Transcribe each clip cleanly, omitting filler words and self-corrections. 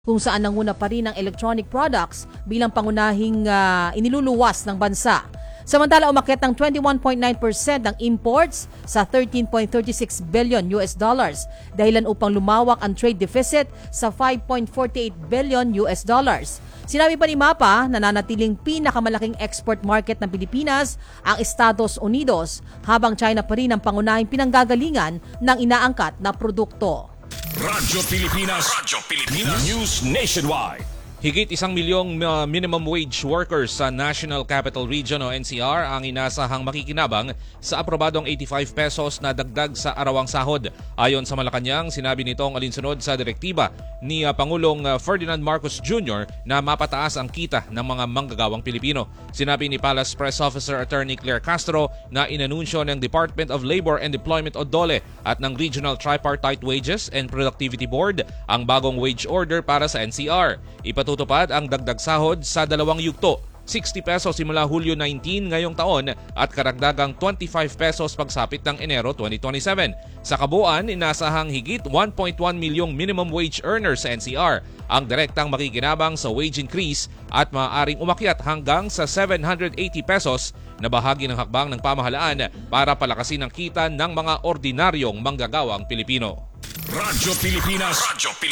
kung saan nanguna pa rin ang electronic products bilang pangunahing iniluluwas ng bansa. Samantala umakyat ng 21.9% ang imports sa 13.36 billion US dollars dahilan upang lumawak ang trade deficit sa 5.48 billion US dollars. Sinabi pa ni Mapa na nanatiling pinakamalaking export market ng Pilipinas ang Estados Unidos habang China pa rin ang pangunahing pinanggagalingan ng inaangkat na produkto. Radyo Pilipinas News Nationwide. Higit 1 milyong minimum wage workers sa National Capital Region o NCR ang inasahang makikinabang sa aprobadong 85 pesos na dagdag sa arawang sahod. Ayon sa Malacanang, sinabi nitong alinsunod sa direktiba ni Pangulong Ferdinand Marcos Jr. na mapataas ang kita ng mga manggagawang Pilipino. Sinabi ni Palace Press Officer Attorney Claire Castro na inanunsyo ng Department of Labor and Employment o DOLE at ng Regional Tripartite Wages and Productivity Board ang bagong wage order para sa NCR. Ipatutupad ang dagdag sahod sa dalawang yugto, 60 pesos simula Hulyo 19 ngayong taon at karagdagang 25 pesos pagsapit ng Enero 2027. Sa kabuuan, inasahang higit 1.1 milyong minimum wage earners sa NCR ang direktang makikinabang sa wage increase at maaaring umakyat hanggang sa 780 pesos na bahagi ng hakbang ng pamahalaan para palakasin ang kita ng mga ordinaryong manggagawang Pilipino. Radyo Pilipinas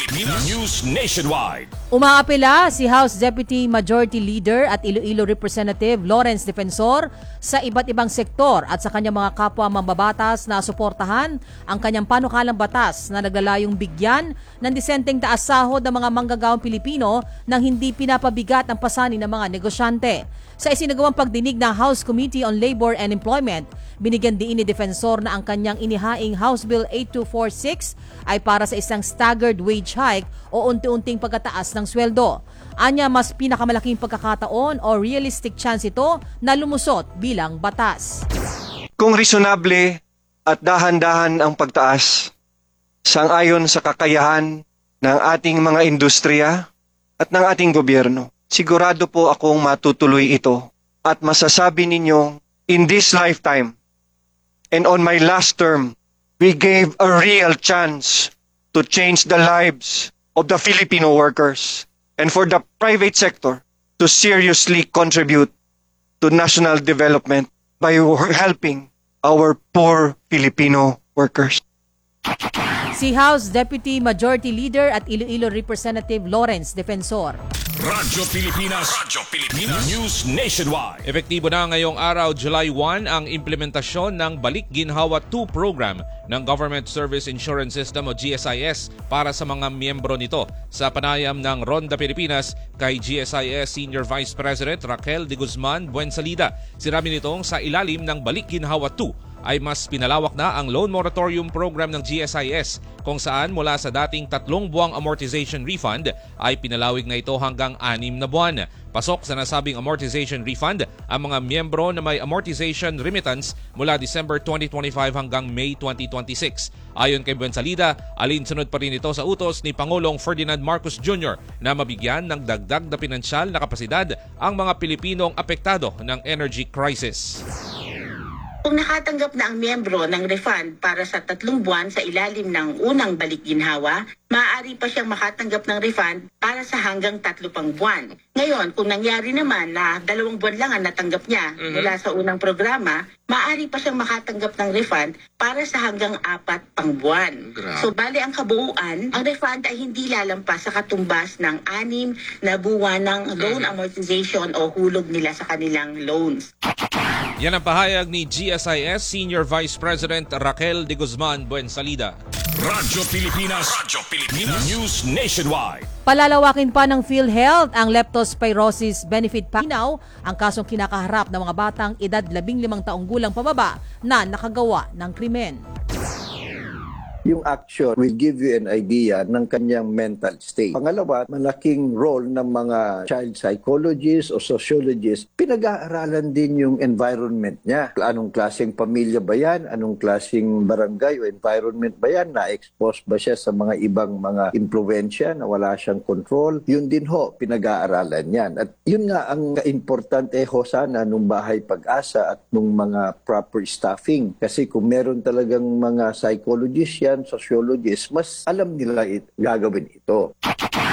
News Nationwide. Umaapela si House Deputy Majority Leader at Iloilo Representative Lawrence Defensor sa iba't ibang sektor at sa kanyang mga kapwa mambabatas na suportahan ang kanyang panukalang batas na naglalayong bigyan ng disenteng taas sahod ng mga manggagawang Pilipino nang hindi pinapabigat ang pasanin ng mga negosyante. Sa isinagawang pagdinig ng House Committee on Labor and Employment, binigyan din ni Defensor na ang kanyang inihaing House Bill 8246 ay para sa isang staggered wage hike o unti-unting pagkataas ng sweldo. Anya, mas pinakamalaking pagkakataon o realistic chance ito na lumusot bilang batas. Kung reasonable at dahan-dahan ang pagtaas, sang-ayon sa kakayahan ng ating mga industriya at ng ating gobyerno, sigurado po akong matutuloy ito at masasabi ninyo, in this lifetime and on my last term, we gave a real chance to change the lives of the Filipino workers and for the private sector to seriously contribute to national development by helping our poor Filipino workers. Si House Deputy Majority Leader at Iloilo Representative Lawrence Defensor. Radyo Pilipinas News Nationwide. Epektibo na ngayong araw, July 1, ang implementasyon ng Balik Ginhawa 2 program ng Government Service Insurance System o GSIS para sa mga miyembro nito. Sa panayam ng Ronda Pilipinas kay GSIS Senior Vice President Raquel de Guzman Buensalida, sinabi nitong sa ilalim ng Balik Ginhawa 2 ay mas pinalawak na ang loan moratorium program ng GSIS kung saan mula sa dating 3 buwang amortization refund ay pinalawig na ito hanggang 6 na buwan. Pasok sa nasabing amortization refund ang mga miyembro na may amortization remittance mula December 2025 hanggang May 2026. Ayon kay Buensalida, alinsunod pa rin ito sa utos ni Pangulong Ferdinand Marcos Jr. na mabigyan ng dagdag na pinansyal na kapasidad ang mga Pilipinong apektado ng energy crisis. Kung nakatanggap na ang miyembro ng refund para sa 3 buwan sa ilalim ng unang balik ginhawa, maaari pa siyang makatanggap ng refund para sa hanggang 3 pang buwan. Ngayon, kung nangyari naman na 2 buwan lang ang natanggap niya mula sa unang programa, maaari pa siyang makatanggap ng refund para sa hanggang 4 pang buwan. So, bali ang kabuuan, ang refund ay hindi lalampas sa katumbas ng 6 na buwan ng loan amortization o hulog nila sa kanilang loans. Yan ang pahayag ni GSIS Senior Vice President Raquel de Guzman Buensalida. Radyo Pilipinas News Nationwide. Palalawakin pa ng PhilHealth ang leptospirosis benefit package. Ang kasong kinakaharap ng mga batang edad 15 taong gulang pababa na nakagawa ng krimen. Yung action will give you an idea ng kanyang mental state. Pangalawa, malaking role ng mga child psychologists o sociologists. Pinag-aaralan din yung environment niya. Anong klaseng pamilya ba yan? Anong klaseng barangay o environment ba yan? Na-expose ba siya sa mga ibang mga impluensya na wala siyang control? Yun din ho, pinag-aaralan yan. At yun nga ang importante ho sana nung Bahay Pag-asa at nung mga proper staffing. Kasi kung meron talagang mga psychologists yan, sociologists, mas alam nila gagawin ito.